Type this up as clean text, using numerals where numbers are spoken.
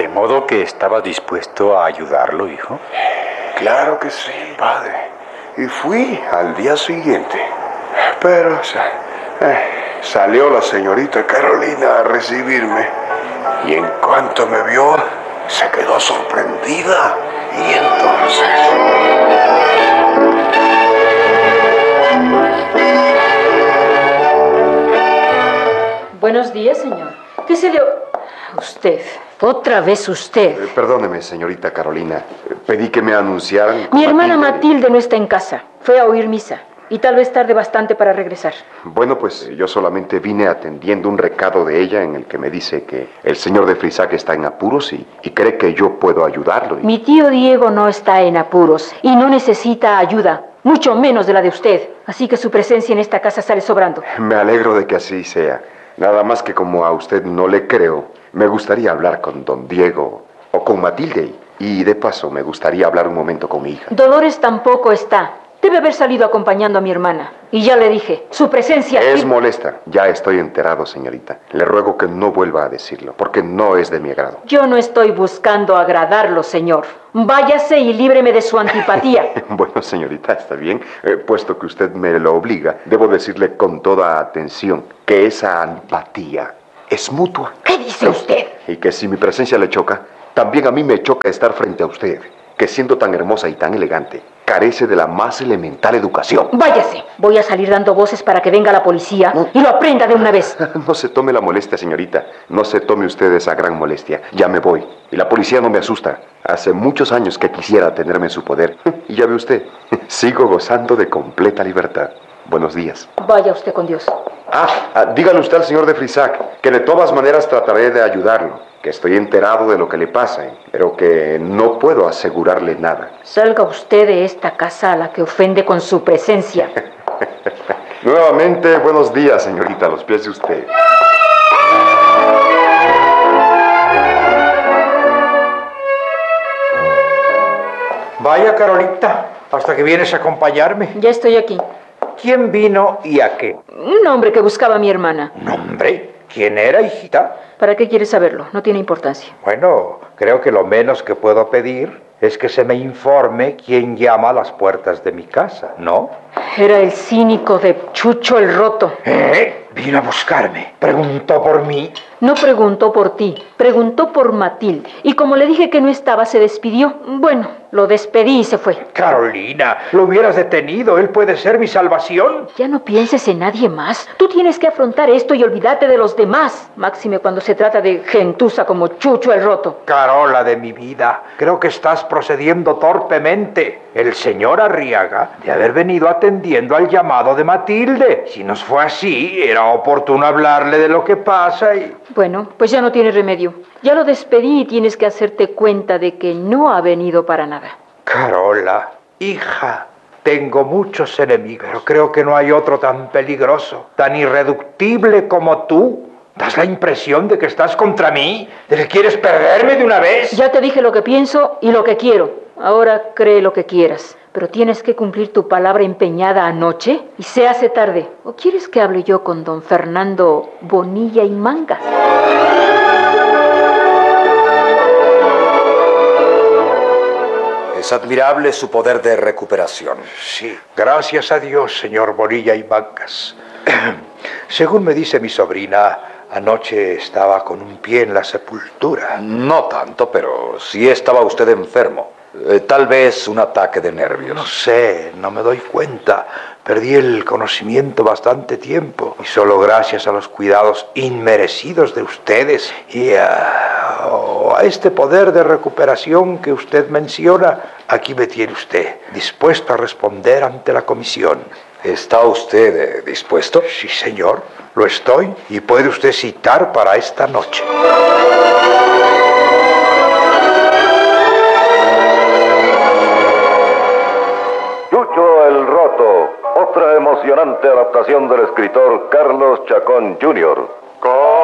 ¿De modo que estaba dispuesto a ayudarlo, hijo? Claro que sí, padre. Y fui al día siguiente. Pero salió la señorita Carolina a recibirme. Y en cuanto me vio, se quedó sorprendida. Y entonces... Buenos días, señor. ¿Qué se le... Usted. Otra vez usted. Perdóneme, señorita Carolina. Pedí que me anunciaran... Mi hermana Matilde no está en casa. Fue a oír misa. Y tal vez tarde bastante para regresar. Bueno, pues yo solamente vine atendiendo un recado de ella en el que me dice que el señor de Frisac está en apuros y cree que yo puedo ayudarlo. Mi tío Diego no está en apuros y no necesita ayuda, mucho menos de la de usted. Así que su presencia en esta casa sale sobrando. Me alegro de que así sea. Nada más que como a usted no le creo, me gustaría hablar con don Diego o con Matilde. Y de paso me gustaría hablar un momento con mi hija. Dolores tampoco está. Debe haber salido acompañando a mi hermana. Y ya le dije, su presencia... Es molesta. Ya estoy enterado, señorita. Le ruego que no vuelva a decirlo, porque no es de mi agrado. Yo no estoy buscando agradarlo, señor. Váyase y líbreme de su antipatía. Bueno, señorita, está bien. Puesto que usted me lo obliga, debo decirle con toda atención que esa antipatía es mutua. ¿Qué dice usted? Y que si mi presencia le choca, también a mí me choca estar frente a usted, que siendo tan hermosa y tan elegante, carece de la más elemental educación. Váyase. Voy a salir dando voces para que venga la policía y lo aprenda de una vez. No se tome la molestia, señorita. No se tome usted esa gran molestia. Ya me voy. Y la policía no me asusta. Hace muchos años que quisiera tenerme en su poder. Y ya ve usted, sigo gozando de completa libertad. Buenos días. Vaya usted con Dios. Dígale usted al señor de Frisac que de todas maneras trataré de ayudarlo, que estoy enterado de lo que le pasa, pero que no puedo asegurarle nada. Salga usted de esta casa a la que ofende con su presencia. Nuevamente, buenos días, señorita, a los pies de usted. Vaya, Carolita, hasta que vienes a acompañarme. Ya estoy aquí. ¿Quién vino y a qué? Un hombre que buscaba a mi hermana. ¿Nombre? ¿Quién era, hijita? ¿Para qué quieres saberlo? No tiene importancia. Bueno, creo que lo menos que puedo pedir es que se me informe quién llama a las puertas de mi casa, ¿no? Era el cínico de Chucho el Roto. Vino a buscarme. Preguntó por mí. No preguntó por ti, preguntó por Matilde. Y como le dije que no estaba, se despidió. Bueno, lo despedí y se fue. Carolina, lo hubieras detenido. Él puede ser mi salvación. Ya no pienses en nadie más. Tú tienes que afrontar esto y olvídate de los demás. Máxime cuando se trata de gentuza como Chucho el Roto. Carola de mi vida, creo que estás procediendo torpemente. El señor Arriaga de haber venido atendiendo al llamado de Matilde. Si nos fue así, era oportuno hablarle de lo que pasa y... Bueno, pues ya no tiene remedio. Ya lo despedí y tienes que hacerte cuenta de que no ha venido para nada. Carola, hija, tengo muchos enemigos, pero creo que no hay otro tan peligroso, tan irreductible como tú. ¿Das la impresión de que estás contra mí? ¿De que quieres perderme de una vez? Ya te dije lo que pienso y lo que quiero. Ahora cree lo que quieras. Pero tienes que cumplir tu palabra empeñada anoche y se hace tarde. ¿O quieres que hable yo con don Fernando Bonilla y Mangas? Es admirable su poder de recuperación. Sí, gracias a Dios, señor Bonilla y Mangas. Según me dice mi sobrina, anoche estaba con un pie en la sepultura. No tanto, pero sí estaba usted enfermo. Tal vez un ataque de nervios. No sé, no me doy cuenta. Perdí el conocimiento bastante tiempo. Y solo gracias a los cuidados inmerecidos de ustedes y a este poder de recuperación que usted menciona, aquí me tiene usted, dispuesto a responder ante la comisión. ¿Está usted dispuesto? Sí, señor, lo estoy. Y puede usted citar para esta noche. Chucho el Roto, otra emocionante adaptación del escritor Carlos Chacón Jr.